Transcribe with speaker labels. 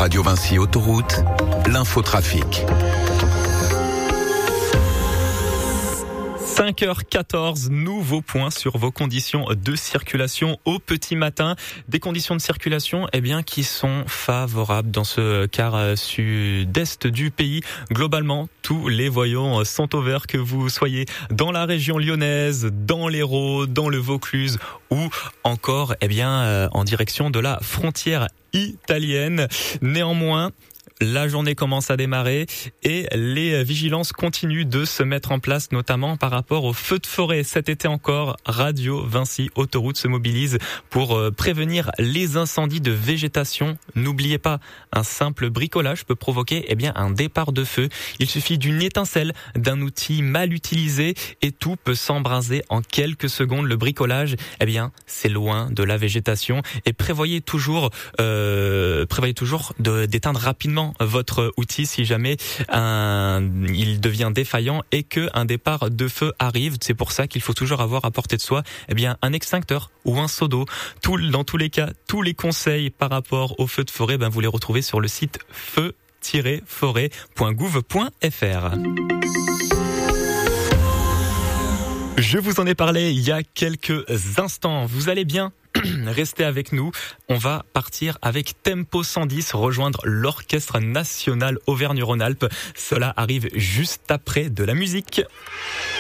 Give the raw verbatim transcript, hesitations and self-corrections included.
Speaker 1: Radio Vinci Autoroute, l'infotrafic.
Speaker 2: cinq heures quatorze, nouveau point sur vos conditions de circulation au petit matin. Des conditions de circulation eh bien, qui sont favorables dans ce quart sud-est du pays. Globalement, tous les voyants sont au vert, que vous soyez dans la région lyonnaise, dans l'Hérault, dans le Vaucluse ou encore eh bien, en direction de la frontière italienne. Néanmoins, la journée commence à démarrer et les vigilances continuent de se mettre en place, notamment par rapport aux feux de forêt. Cet été encore, Radio Vinci Autoroute se mobilise pour prévenir les incendies de végétation. N'oubliez pas, un simple bricolage peut provoquer eh bien, un départ de feu. Il suffit d'une étincelle, d'un outil mal utilisé et tout peut s'embraser en quelques secondes. Le bricolage, eh bien, c'est loin de la végétation et prévoyez toujours, euh, prévoyez toujours de, d'éteindre rapidement votre outil si jamais un, il devient défaillant et que un départ de feu arrive. C'est pour ça qu'il faut toujours avoir à portée de soi eh bien un extincteur ou un seau d'eau. Tout, dans tous les cas, tous les conseils par rapport aux feux de forêt, ben vous les retrouvez sur le site feu tiret forêt point gouv point f r. Je vous en ai parlé il y a quelques instants. Vous allez bien ? Restez avec nous, on va partir avec Tempo cent dix, rejoindre l'Orchestre National Auvergne-Rhône-Alpes. Cela arrive juste après de la musique.